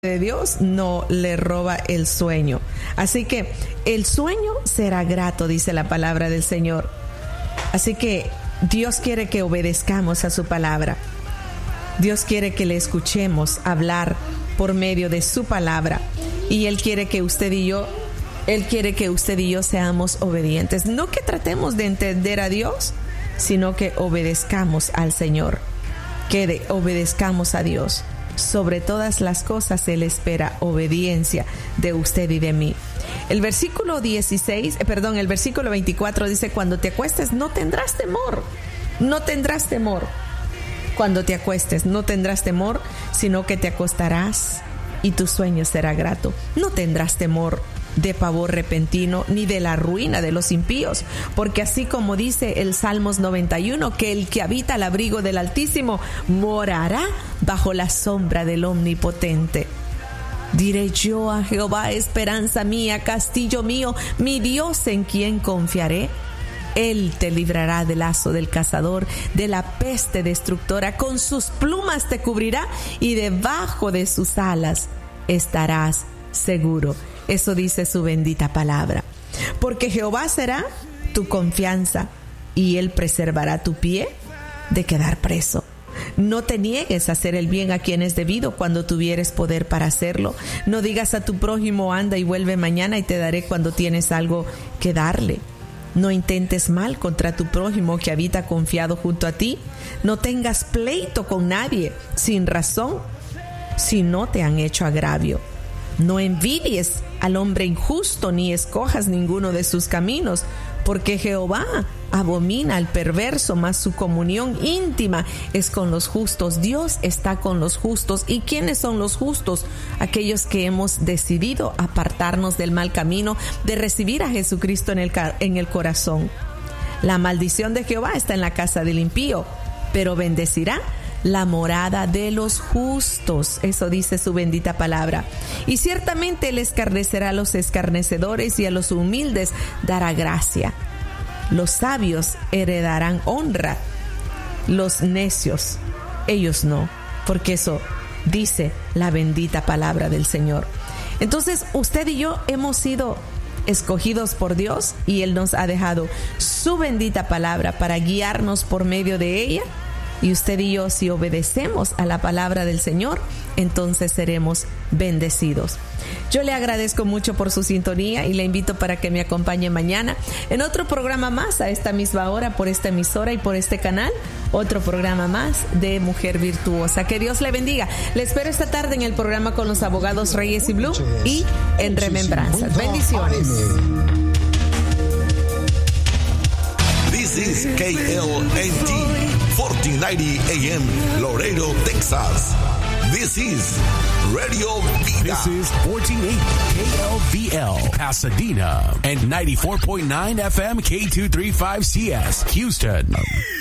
de Dios no le roba el sueño. Así que el sueño será grato, dice la palabra del Señor. Así que Dios quiere que obedezcamos a su palabra. Dios quiere que le escuchemos hablar por medio de su palabra. Y Él quiere que usted y yo seamos obedientes. No que tratemos de entender a Dios, sino que obedezcamos al Señor. Que obedezcamos a Dios. Sobre todas las cosas Él espera obediencia de usted y de mí. El versículo 24 dice: cuando te acuestes no tendrás temor. No tendrás temor. Cuando te acuestes no tendrás temor, sino que te acostarás y tu sueño será grato. No tendrás temor de pavor repentino, ni de la ruina de los impíos, porque así como dice el Salmos 91, que el que habita al abrigo del Altísimo morará bajo la sombra del Omnipotente. Diré yo a Jehová, esperanza mía, castillo mío, mi Dios en quien confiaré. Él te librará del lazo del cazador, de la peste destructora. Con sus plumas te cubrirá y debajo de sus alas estarás seguro. Eso dice su bendita palabra. Porque Jehová será tu confianza y Él preservará tu pie de quedar preso. No te niegues a hacer el bien a quien es debido cuando tuvieres poder para hacerlo. No digas a tu prójimo: anda y vuelve mañana y te daré, cuando tienes algo que darle. No intentes mal contra tu prójimo que habita confiado junto a ti. No tengas pleito con nadie sin razón si no te han hecho agravio. No envidies al hombre injusto, ni escojas ninguno de sus caminos, porque Jehová abomina al perverso, mas su comunión íntima es con los justos. Dios está con los justos. ¿Y quiénes son los justos? Aquellos que hemos decidido apartarnos del mal camino, de recibir a Jesucristo en el corazón. La maldición de Jehová está en la casa del impío, pero bendecirá la morada de los justos. Eso dice su bendita palabra. Y ciertamente Él escarnecerá a los escarnecedores y a los humildes dará gracia. Los sabios heredarán honra, los necios, ellos no, porque eso dice la bendita palabra del Señor. Entonces usted y yo hemos sido escogidos por Dios y Él nos ha dejado su bendita palabra para guiarnos por medio de ella. Y usted y yo, si obedecemos a la palabra del Señor, entonces seremos bendecidos. Yo le agradezco mucho por su sintonía y le invito para que me acompañe mañana en otro programa más a esta misma hora, por esta emisora y por este canal. Otro programa más de Mujer Virtuosa. Que Dios le bendiga. Le espero esta tarde en el programa con los abogados Reyes y Blue y en Remembranzas. Bendiciones. This is KLNT 1490 AM Laredo, Texas. This is Radio Vida. This is 1480 KLVL Pasadena and 94.9 FM K235CS Houston.